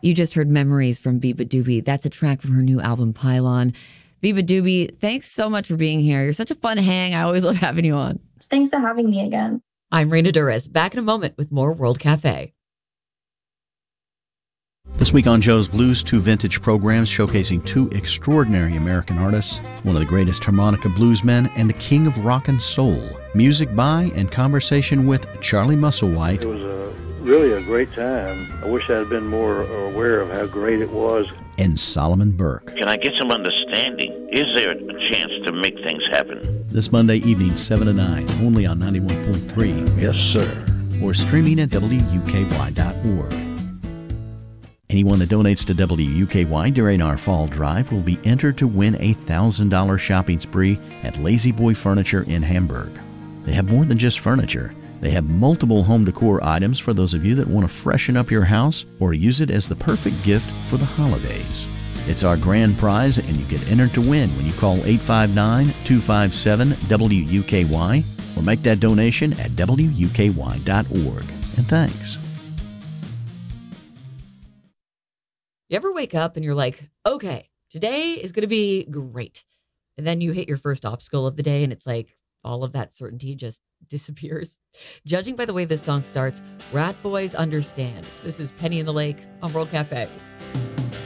You just heard Memories from Biba Doobie. That's a track from her new album, Pylon. Biba Doobie, thanks so much for being here. You're such a fun hang. I always love having you on. Thanks for having me again. I'm Raina Duras. Back in a moment with more World Cafe. This week on Joe's Blues, 2 vintage programs showcasing 2 extraordinary American artists, one of the greatest harmonica bluesmen and the king of rock and soul. Music by and conversation with Charlie Musselwhite. It was really a great time. I wish I had been more aware of how great it was. And Solomon Burke. Can I get some understanding? Is there a chance to make things happen? This Monday evening, 7 to 9, only on 91.3. Yes, sir. Or streaming at WUKY.org. Anyone that donates to WUKY during our fall drive will be entered to win a $1,000 shopping spree at Lazy Boy Furniture in Hamburg. They have more than just furniture. They have multiple home decor items for those of you that want to freshen up your house or use it as the perfect gift for the holidays. It's our grand prize, and you get entered to win when you call 859-257-WUKY or make that donation at WUKY.org. And thanks. You ever wake up and you're like, okay, today is going to be great. And then you hit your first obstacle of the day and it's like all of that certainty just disappears. Judging by the way this song starts, Rat Boys understand. This is Penny in the Lake on World Cafe.